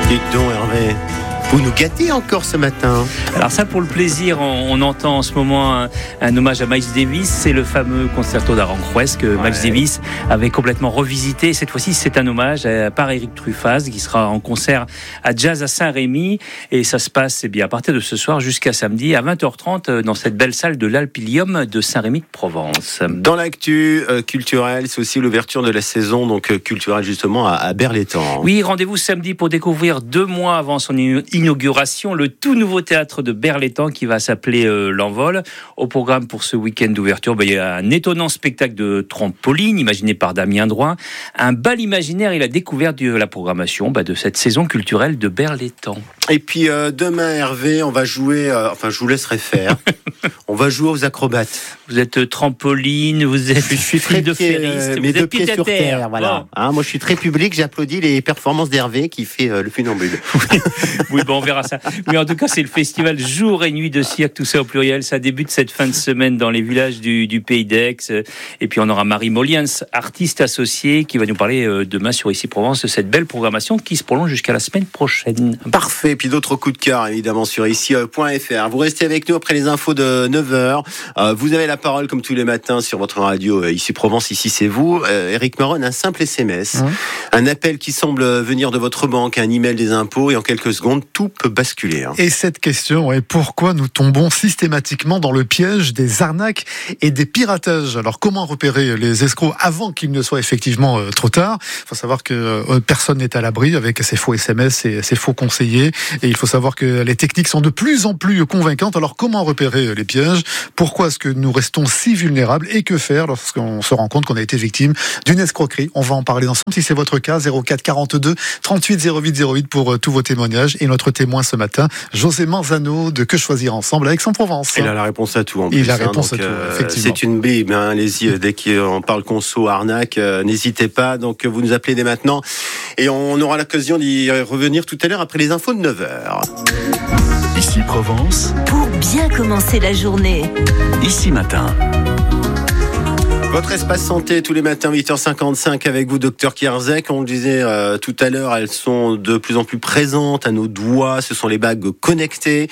Dites donc Hervé, vous nous gâtez encore ce matin. Alors ça, pour le plaisir, on entend en ce moment un hommage à Miles Davis. C'est le fameux concerto d'Aranjuez que Miles Davis avait complètement revisité. Cette fois-ci, c'est un hommage par Eric Truffaz qui sera en concert à Jazz à Saint-Rémy. Et ça se passe à partir de ce soir jusqu'à samedi à 20h30 dans cette belle salle de l'Alpilium de Saint-Rémy de Provence. Dans l'actu culturelle, c'est aussi l'ouverture de la saison donc culturelle justement à Berlétan. Oui, rendez-vous samedi pour découvrir 2 mois avant son inauguration, le tout nouveau théâtre de Berlétan qui va s'appeler L'Envol. Au programme pour ce week-end d'ouverture, il y a un étonnant spectacle de trampoline imaginé par Damien Droin, un bal imaginaire et la découverte de la programmation de cette saison culturelle de Berlétan. Et puis demain Hervé, on va jouer, je vous laisserai faire, on va jouer aux acrobates. Vous êtes trampoline, vous êtes je suis très de ferriste, mes vous 2 êtes pieds sur terre, voilà. Bon. Moi je suis très public, j'applaudis les performances d'Hervé qui fait le funambule. Oui, on verra ça. Oui, en tout cas, c'est le festival Jour et Nuit de Cirque, tout ça au pluriel. Ça débute cette fin de semaine dans les villages du Pays d'Aix. Et puis, on aura Marie Moliens, artiste associée, qui va nous parler demain sur Ici Provence de cette belle programmation qui se prolonge jusqu'à la semaine prochaine. Parfait. Et puis d'autres coups de cœur, évidemment, sur ici.fr. Vous restez avec nous après les infos de 9h. Vous avez la parole, comme tous les matins, sur votre radio Ici Provence. Ici, c'est vous. Éric Maron, un simple SMS. Un appel qui semble venir de votre banque, un email des impôts, et en quelques secondes, tout peut basculer. Et cette question est pourquoi nous tombons systématiquement dans le piège des arnaques et des piratages. Alors comment repérer les escrocs avant qu'il ne soit effectivement trop tard? Il faut savoir que personne n'est à l'abri avec ces faux SMS et ces faux conseillers. Et il faut savoir que les techniques sont de plus en plus convaincantes. Alors comment repérer les pièges? Pourquoi est-ce que nous restons si vulnérables? Et que faire lorsqu'on se rend compte qu'on a été victime d'une escroquerie? On va en parler ensemble si c'est votre cas. 04 42 38 08 08 pour tous vos témoignages. Et notre témoin ce matin, José Manzano de Que choisir ensemble à Aix-en-Provence. Il a la réponse à tout en plus. Il a la réponse à tout, effectivement. C'est une bible, allez-y, dès qu'on parle conso, arnaque, n'hésitez pas. Donc vous nous appelez dès maintenant et on aura l'occasion d'y revenir tout à l'heure après les infos de 9h. Ici Provence. Pour bien commencer la journée. Ici Matin. Votre espace santé tous les matins 8h55 avec vous Dr Kierzek. On le disait tout à l'heure, elles sont de plus en plus présentes à nos doigts. Ce sont les bagues connectées,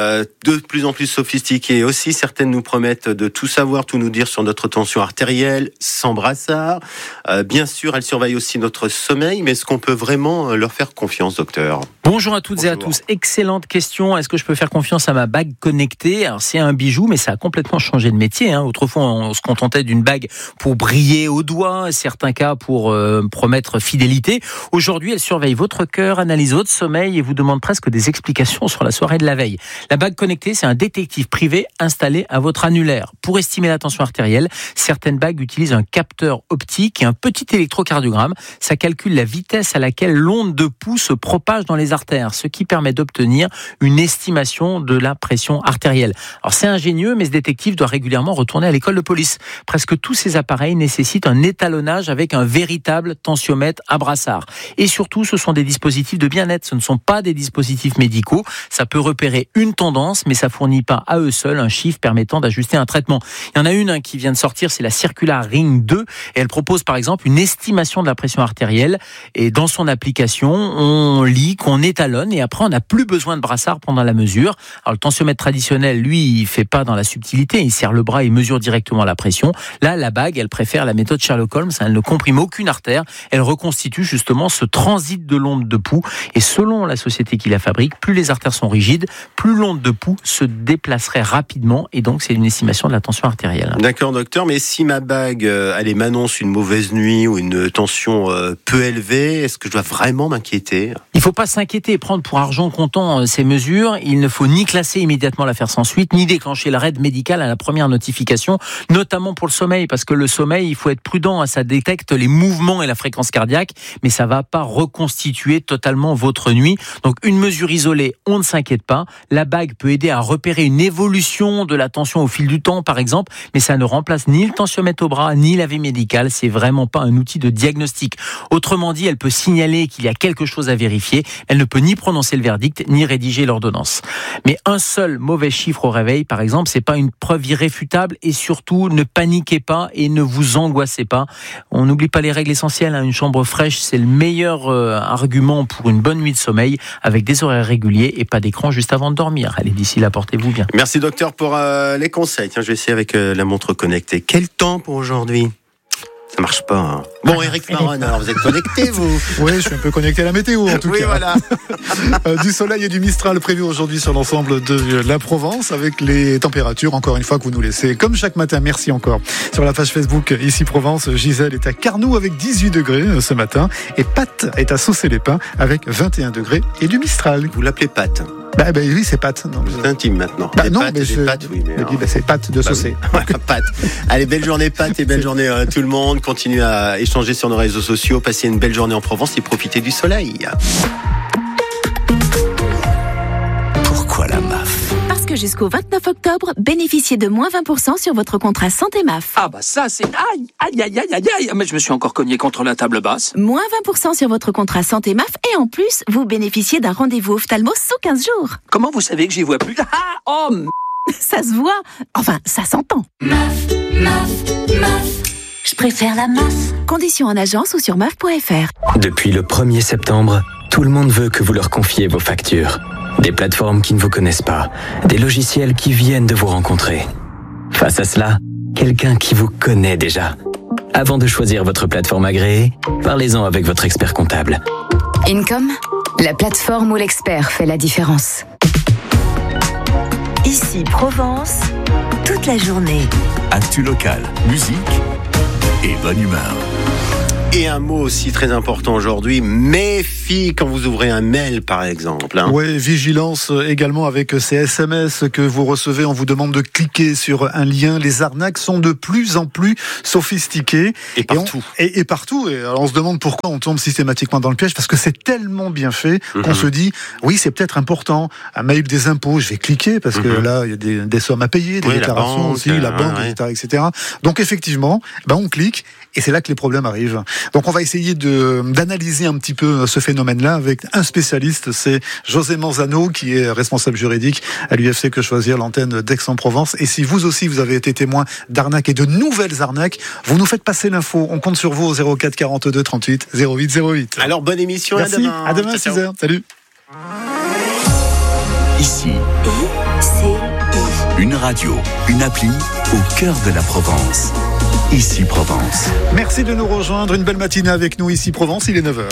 de plus en plus sophistiquées aussi. Certaines nous promettent de tout savoir, tout nous dire sur notre tension artérielle, sans brassard. Bien sûr, elles surveillent aussi notre sommeil, mais est-ce qu'on peut vraiment leur faire confiance, docteur ? Bonjour à toutes et à tous. Excellente question. Est-ce que je peux faire confiance à ma bague connectée ? Alors c'est un bijou, mais ça a complètement changé de métier. Autrefois, on se contentait d'une bague pour briller au doigt, certains cas pour promettre fidélité. Aujourd'hui, elle surveille votre cœur, analyse votre sommeil et vous demande presque des explications sur la soirée de la veille. La bague connectée, c'est un détective privé installé à votre annulaire. Pour estimer la tension artérielle, certaines bagues utilisent un capteur optique et un petit électrocardiogramme. Ça calcule la vitesse à laquelle l'onde de pouls se propage dans les artères, ce qui permet d'obtenir une estimation de la pression artérielle. Alors c'est ingénieux, mais ce détective doit régulièrement retourner à l'école de police. Presque tous ces appareils nécessitent un étalonnage avec un véritable tensiomètre à brassard. Et surtout, ce sont des dispositifs de bien-être, ce ne sont pas des dispositifs médicaux. Ça peut repérer une tendance, mais ça fournit pas à eux seuls un chiffre permettant d'ajuster un traitement. Il y en a une qui vient de sortir, c'est la Circular Ring 2, et elle propose par exemple une estimation de la pression artérielle. Et dans son application, on lit qu'on étalonne et après on n'a plus besoin de brassard pendant la mesure. Alors le tensiomètre traditionnel, lui, il fait pas dans la subtilité, il serre le bras et mesure directement la pression. Là, la bague, elle préfère la méthode Sherlock Holmes, elle ne comprime aucune artère, elle reconstitue justement ce transit de l'onde de pouls. Et selon la société qui la fabrique, plus les artères sont rigides, plus l'onde de pouls se déplacerait rapidement et donc c'est une estimation de la tension artérielle. D'accord docteur, mais si ma bague elle m'annonce une mauvaise nuit ou une tension peu élevée, est-ce que je dois vraiment m'inquiéter ? Il ne faut pas s'inquiéter et prendre pour argent comptant ces mesures. Il ne faut ni classer immédiatement l'affaire sans suite, ni déclencher l'arrêt médical à la première notification, notamment pour le sommeil, parce que le sommeil, il faut être prudent, ça détecte les mouvements et la fréquence cardiaque, mais ça ne va pas reconstituer totalement votre nuit. Donc une mesure isolée, on ne s'inquiète pas. La bague peut aider à repérer une évolution de la tension au fil du temps, par exemple, mais ça ne remplace ni le tensiomètre au bras, ni la veille médicale. C'est vraiment pas un outil de diagnostic. Autrement dit, elle peut signaler qu'il y a quelque chose à vérifier. Elle ne peut ni prononcer le verdict, ni rédiger l'ordonnance. Mais un seul mauvais chiffre au réveil, par exemple, c'est pas une preuve irréfutable et surtout, ne paniquez pas. pas et ne vous angoissez pas. On n'oublie pas les règles essentielles. Une chambre fraîche, c'est le meilleur argument pour une bonne nuit de sommeil, avec des horaires réguliers et pas d'écran juste avant de dormir. Allez, d'ici là, portez-vous bien. Merci docteur pour les conseils. Tiens, je vais essayer avec la montre connectée. Quel temps pour aujourd'hui ? Ça marche pas. Hein. Bon, Eric Maron, alors vous êtes connecté, vous ? Oui, je suis un peu connecté à la météo en tout cas. Voilà. Du soleil et du Mistral prévu aujourd'hui sur l'ensemble de la Provence, avec les températures, encore une fois, que vous nous laissez. Comme chaque matin, merci encore. Sur la page Facebook Ici Provence, Gisèle est à Carnoux avec 18 degrés ce matin. Et Pat est à Saucé-les-Pins avec 21 degrés et du Mistral. Vous l'appelez Pat ? Bah oui, c'est Pat. C'est intime maintenant. Bah, non, Pat, mais Pat, oui, mais c'est Pat de Saucé. Voilà, Pat. Allez, belle journée Pat et belle journée à tout le monde. Continuez à échanger sur nos réseaux sociaux. Passez une belle journée en Provence et profitez du soleil. Pourquoi la MAF ? Parce que jusqu'au 29 octobre, bénéficiez de moins 20% sur votre contrat santé MAF. Ah bah ça c'est... Aïe, mais je me suis encore cogné contre la table basse. Moins 20% sur votre contrat santé MAF et en plus, vous bénéficiez d'un rendez-vous ophtalmo sous 15 jours. Comment vous savez que j'y vois plus ? Ça se voit, enfin, ça s'entend. MAF, je préfère la MAF. Conditions en agence ou sur MAF.fr. Depuis le 1er septembre, tout le monde veut que vous leur confiez vos factures. Des plateformes qui ne vous connaissent pas, des logiciels qui viennent de vous rencontrer. Face à cela, quelqu'un qui vous connaît déjà. Avant de choisir votre plateforme agréée, parlez-en avec votre expert comptable. Income, la plateforme où l'expert fait la différence. Ici Provence, toute la journée. Actu locale, musique et bonne humeur. Et un mot aussi très important aujourd'hui, méfie quand vous ouvrez un mail par exemple. Hein. Oui, vigilance également avec ces SMS que vous recevez. On vous demande de cliquer sur un lien. Les arnaques sont de plus en plus sophistiquées. Et partout. Et partout. Et alors on se demande pourquoi on tombe systématiquement dans le piège, parce que c'est tellement bien fait qu'on se dit, oui, c'est peut-être important. Un mail des impôts, je vais cliquer parce que là, il y a des sommes à payer, des déclarations banque, aussi, la banque, etc. Donc effectivement, on clique et c'est là que les problèmes arrivent. Donc on va essayer d'analyser un petit peu ce phénomène-là avec un spécialiste, c'est José Manzano qui est responsable juridique à l'UFC Que Choisir, l'antenne d'Aix-en-Provence. Et si vous aussi vous avez été témoin d'arnaques et de nouvelles arnaques, vous nous faites passer l'info. On compte sur vous au 04 42 38 08 08. Alors bonne émission. Merci. À demain 6h. Salut. Ici, une radio, une appli au cœur de la Provence. Ici Provence. Merci de nous rejoindre. Une belle matinée avec nous ici Provence. Il est 9h.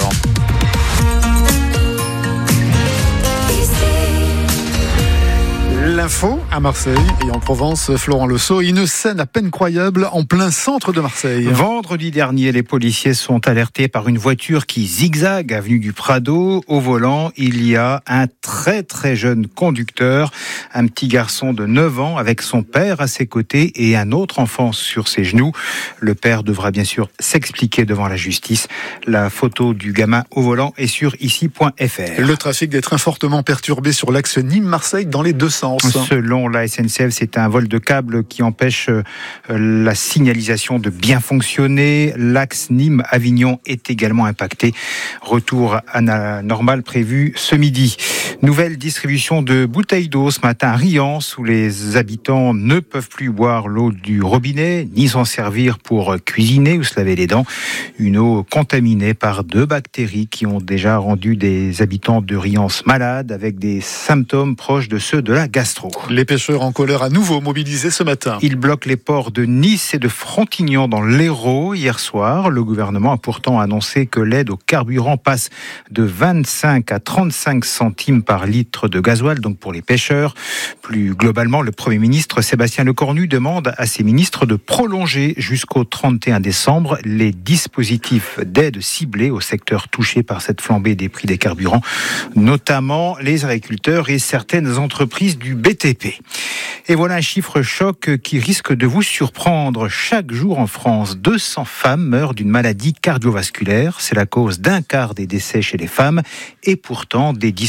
L'info à Marseille et en Provence, Florent Le Sceau, une scène à peine croyable en plein centre de Marseille. Vendredi dernier, les policiers sont alertés par une voiture qui zigzague avenue du Prado. Au volant, il y a un très très jeune conducteur, un petit garçon de 9 ans avec son père à ses côtés et un autre enfant sur ses genoux. Le père devra bien sûr s'expliquer devant la justice. La photo du gamin au volant est sur ici.fr. Le trafic des trains fortement perturbé sur l'axe Nîmes-Marseille dans les deux sens. Selon la SNCF, c'est un vol de câble qui empêche la signalisation de bien fonctionner. L'axe Nîmes-Avignon est également impacté. Retour à la normale prévu ce midi. Nouvelle distribution de bouteilles d'eau ce matin à Riance, où les habitants ne peuvent plus boire l'eau du robinet, ni s'en servir pour cuisiner ou se laver les dents. Une eau contaminée par 2 bactéries qui ont déjà rendu des habitants de Riance malades, avec des symptômes proches de ceux de la gastro. Les pêcheurs en colère à nouveau mobilisés ce matin. Ils bloquent les ports de Nice et de Frontignan dans l'Hérault hier soir. Le gouvernement a pourtant annoncé que l'aide au carburant passe de 25 à 35 centimes par litre de gasoil, donc pour les pêcheurs. Plus globalement, le Premier ministre Sébastien Lecornu demande à ses ministres de prolonger jusqu'au 31 décembre les dispositifs d'aide ciblés au secteur touché par cette flambée des prix des carburants, notamment les agriculteurs et certaines entreprises du BTP. Et voilà un chiffre choc qui risque de vous surprendre. Chaque jour en France, 200 femmes meurent d'une maladie cardiovasculaire. C'est la cause d'un quart des décès chez les femmes. Et pourtant, des dispositifs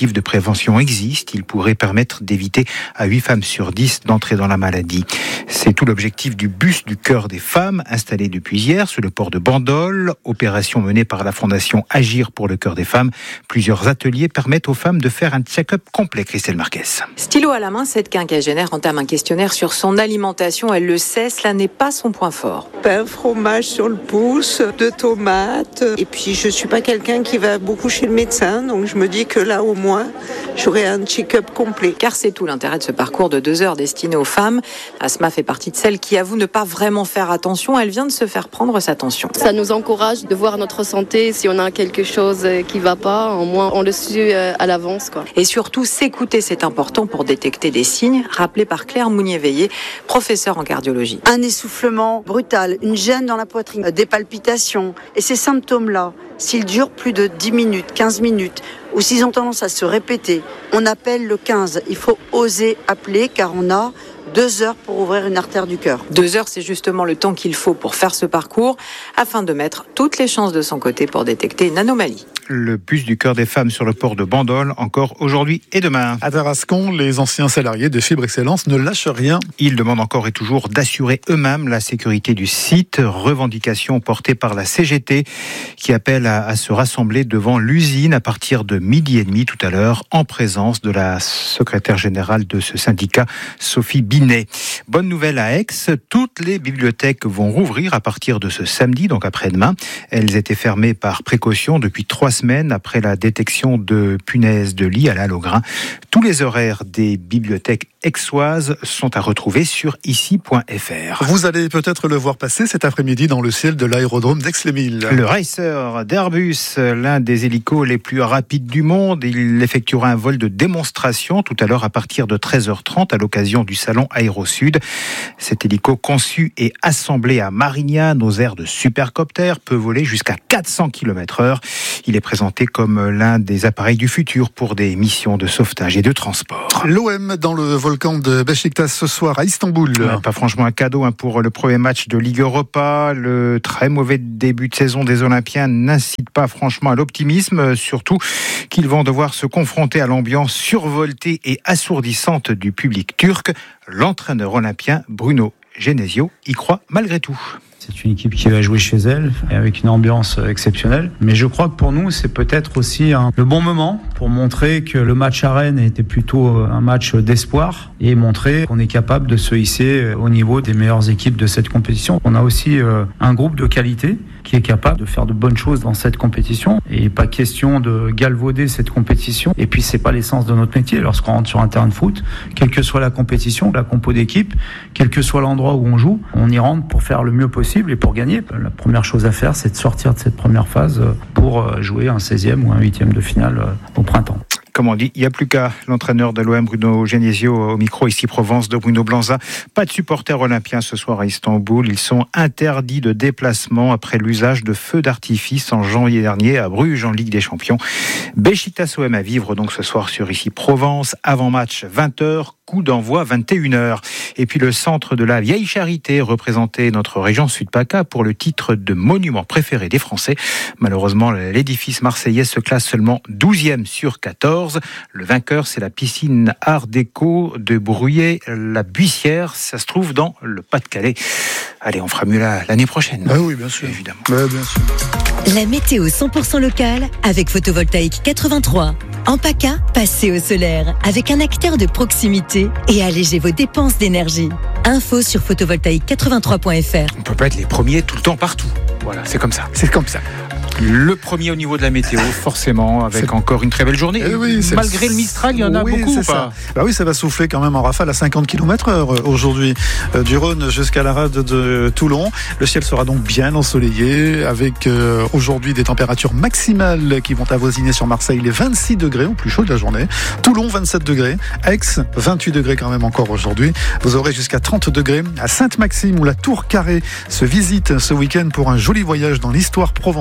dispositif de prévention existe. Il pourrait permettre d'éviter à 8 femmes sur 10 d'entrer dans la maladie. C'est tout l'objectif du bus du cœur des femmes, installé depuis hier sur le port de Bandol. Opération menée par la fondation Agir pour le cœur des femmes. Plusieurs ateliers permettent aux femmes de faire un check-up complet. Christelle Marquez. Stylo à la main, cette quinquagénaire entame un questionnaire sur son alimentation. Elle le sait, cela n'est pas son point fort. Pain, fromage sur le pouce, de tomates. Et puis je ne suis pas quelqu'un qui va beaucoup chez le médecin, donc je me dis que là au moins j'aurai un check-up complet. Car c'est tout l'intérêt de ce parcours de 2 heures destiné aux femmes. Asma fait partie de celles qui avouent ne pas vraiment faire attention. Elle vient de se faire prendre sa tension. Ça nous encourage de voir notre santé. Si on a quelque chose qui ne va pas, au moins on le suit à l'avance, quoi. Et surtout, s'écouter, c'est important pour détecter des signes, rappelés par Claire Mounier-Veillé, professeure en cardiologie. Un essoufflement brutal, une gêne dans la poitrine, des palpitations. Et ces symptômes-là, s'ils durent plus de 10 minutes, 15 minutes, ou s'ils ont tendance à se répéter, on appelle le 15. Il faut oser appeler car on a 2 heures pour ouvrir une artère du cœur. 2 heures, c'est justement le temps qu'il faut pour faire ce parcours, afin de mettre toutes les chances de son côté pour détecter une anomalie. Le bus du cœur des femmes sur le port de Bandol, encore aujourd'hui et demain. À Tarascon, les anciens salariés de Fibre Excellence ne lâchent rien. Ils demandent encore et toujours d'assurer eux-mêmes la sécurité du site. Revendication portée par la CGT qui appelle à se rassembler devant l'usine à partir de 12h30 tout à l'heure en présence de la secrétaire générale de ce syndicat, Sophie Binet. Bonne nouvelle à Aix, toutes les bibliothèques vont rouvrir à partir de ce samedi, donc après-demain. Elles étaient fermées par précaution depuis 3 semaines après la détection de punaises de lit à la Logrin. Tous les horaires des bibliothèques aixoises sont à retrouver sur ici.fr. Vous allez peut-être le voir passer cet après-midi dans le ciel de l'aérodrome d'Aix-les-Milles. Le Racer d'Airbus, l'un des hélicos les plus rapides du monde, il effectuera un vol de démonstration tout à l'heure à partir de 13h30 à l'occasion du salon Aérosud. Cet hélico conçu et assemblé à Marignane aux airs de supercopter peut voler jusqu'à 400 km/h. Il est présenté comme l'un des appareils du futur pour des missions de sauvetage et de transport. L'OM dans le volcan de Beşiktaş ce soir à Istanbul. Pas franchement un cadeau pour le premier match de Ligue Europa. Le très mauvais début de saison des Olympiens n'incite pas franchement à l'optimisme, surtout qu'ils vont devoir se confronter à l'ambiance survoltée et assourdissante du public turc. L'entraîneur olympien Bruno Genesio y croit malgré tout. C'est une équipe qui va jouer chez elle avec une ambiance exceptionnelle. Mais je crois que pour nous, c'est peut-être aussi le bon moment pour montrer que le match à Rennes était plutôt un match d'espoir et montrer qu'on est capable de se hisser au niveau des meilleures équipes de cette compétition. On a aussi un groupe de qualité qui est capable de faire de bonnes choses dans cette compétition et pas question de galvauder cette compétition. Et puis c'est pas l'essence de notre métier. Lorsqu'on rentre sur un terrain de foot, quelle que soit la compétition, la compo d'équipe, quel que soit l'endroit où on joue, on y rentre pour faire le mieux possible et pour gagner. La première chose à faire, c'est de sortir de cette première phase pour jouer un 16e ou un 8e de finale au printemps. Comme on dit, il n'y a plus qu'à l'entraîneur de l'OM, Bruno Genesio, au micro ici Provence de Bruno Blanza. Pas de supporters olympiens ce soir à Istanbul. Ils sont interdits de déplacement après l'usage de feux d'artifice en janvier dernier à Bruges en Ligue des Champions. Beşiktaş OM à vivre donc ce soir sur ici Provence. Avant-match 20h, coup d'envoi 21h. Et puis le centre de la Vieille Charité représentait notre région Sud-PACA pour le titre de monument préféré des Français. Malheureusement, l'édifice marseillais se classe seulement 12e sur 14. Le vainqueur, c'est la piscine Art Déco de Bruyères-la-Buissière. Ça se trouve dans le Pas-de-Calais. Allez, on fera mieux l'année prochaine. Ah oui, bien sûr. Évidemment. Bien sûr. La météo 100% locale avec Photovoltaïque 83. En PACA, passez au solaire avec un acteur de proximité et allégez vos dépenses d'énergie. Info sur photovoltaïque83.fr. On peut pas être les premiers tout le temps partout. Voilà, c'est comme ça. C'est comme ça. Le premier au niveau de la météo, forcément, avec encore une très belle journée. Oui, malgré le Mistral, il y en a beaucoup ou pas ? Bah oui, ça va souffler quand même en rafale à 50 km/h aujourd'hui, du Rhône jusqu'à la rade de Toulon. Le ciel sera donc bien ensoleillé, avec aujourd'hui des températures maximales qui vont avoisiner sur Marseille les 26 degrés au plus chaud de la journée. Toulon, 27 degrés. Aix, 28 degrés quand même encore aujourd'hui. Vous aurez jusqu'à 30 degrés à Sainte-Maxime, où la Tour Carrée se visite ce week-end pour un joli voyage dans l'histoire provençale. Et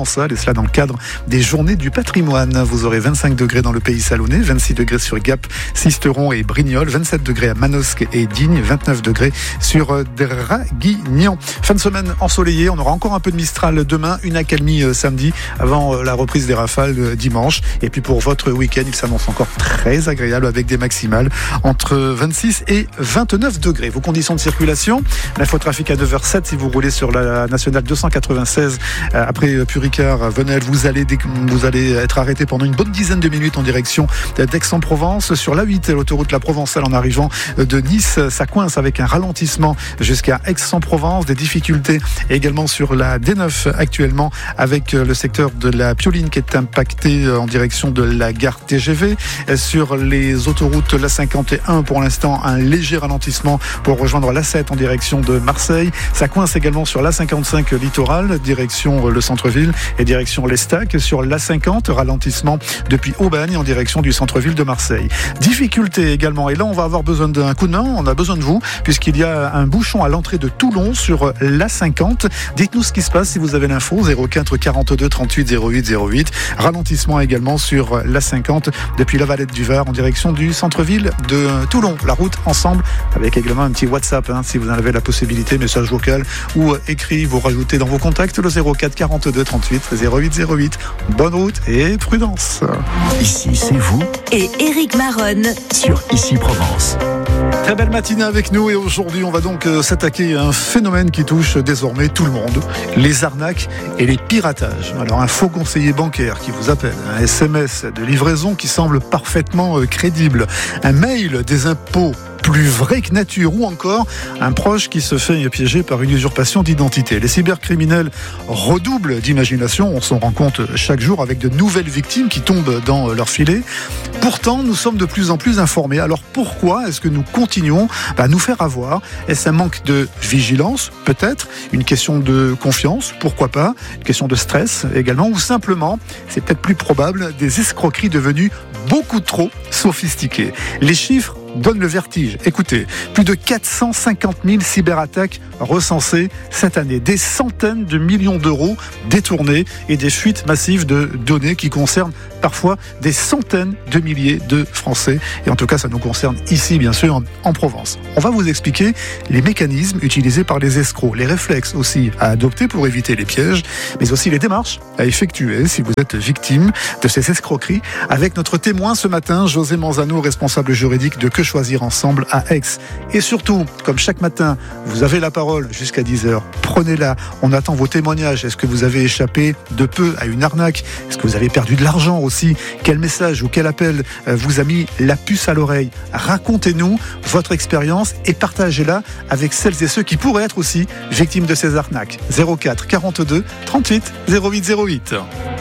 cela dans le cadre des Journées du patrimoine. Vous aurez 25 degrés dans le Pays Salonnais, 26 degrés sur Gap, Sisteron et Brignoles, 27 degrés à Manosque et Digne, 29 degrés sur Draguignan. Fin de semaine ensoleillée, on aura encore un peu de Mistral demain, une accalmie samedi avant la reprise des rafales dimanche. Et puis pour votre week-end, il s'annonce encore très agréable avec des maximales entre 26 et 29 degrés. Vos conditions de circulation, l'infotrafic à 9h07 si vous roulez sur la nationale 296 après Puricard, Venelle, vous allez être arrêté pendant une bonne dizaine de minutes en direction d'Aix-en-Provence. Sur l'A8, l'autoroute La Provençale en arrivant de Nice, ça coince avec un ralentissement jusqu'à Aix-en-Provence. Des difficultés également sur la D9 actuellement avec le secteur de la Pioline qui est impacté en direction de la gare TGV. Sur les autoroutes, l'A51 pour l'instant un léger ralentissement pour rejoindre l'A7 en direction de Marseille. Ça coince également sur l'A55 littoral, direction le centre-ville et direction l'Estac. Sur l'A50, ralentissement depuis Aubagne en direction du centre-ville de Marseille. Difficulté également, et là on va avoir besoin d'un coup de main, on a besoin de vous, puisqu'il y a un bouchon à l'entrée de Toulon sur l'A50. Dites-nous ce qui se passe si vous avez l'info, 04 42 38 08 08. Ralentissement également sur l'A50 depuis la Valette du Var en direction du centre-ville de Toulon. La route ensemble avec également un petit WhatsApp si vous en avez la possibilité, message vocal ou écrit, vous rajoutez dans vos contacts le 04 42 38 08 08. Bonne route et prudence. Ici c'est vous et Éric Maronne sur Ici Provence. Très belle matinée avec nous et aujourd'hui on va donc s'attaquer à un phénomène qui touche désormais tout le monde, les arnaques et les piratages. Alors un faux conseiller bancaire qui vous appelle, un SMS de livraison qui semble parfaitement crédible, un mail des impôts plus vrai que nature, ou encore un proche qui se fait piéger par une usurpation d'identité. Les cybercriminels redoublent d'imagination, on s'en rend compte chaque jour avec de nouvelles victimes qui tombent dans leur filet. Pourtant, nous sommes de plus en plus informés. Alors pourquoi est-ce que nous continuons à nous faire avoir ? Est-ce un manque de vigilance ? Peut-être. Une question de confiance ? Pourquoi pas ? Une question de stress également ? Ou simplement, c'est peut-être plus probable, des escroqueries devenues beaucoup trop sophistiquées. Les chiffres donne le vertige. Écoutez, plus de 450 000 cyberattaques recensées cette année, des centaines de millions d'euros détournés et des fuites massives de données qui concernent parfois des centaines de milliers de Français. Et en tout cas, ça nous concerne ici, bien sûr, en Provence. On va vous expliquer les mécanismes utilisés par les escrocs, les réflexes aussi à adopter pour éviter les pièges, mais aussi les démarches à effectuer si vous êtes victime de ces escroqueries. Avec notre témoin ce matin, José Manzano, responsable juridique de Que Choisir Ensemble à Aix. Et surtout, comme chaque matin, vous avez la parole jusqu'à 10h. Prenez-la. On attend vos témoignages. Est-ce que vous avez échappé de peu à une arnaque ? Est-ce que vous avez perdu de l'argent aussi ? Quel message ou quel appel vous a mis la puce à l'oreille ? Racontez-nous votre expérience et partagez-la avec celles et ceux qui pourraient être aussi victimes de ces arnaques. 04 42 38 08 08.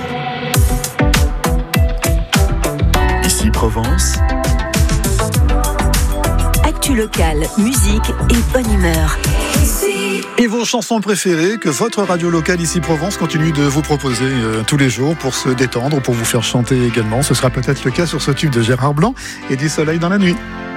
Ici Provence. Actu locale, musique et bonne humeur. Et vos chansons préférées que votre radio locale Ici Provence continue de vous proposer tous les jours pour se détendre, pour vous faire chanter également. Ce sera peut-être le cas sur ce tube de Gérard Blanc et du Soleil dans la nuit.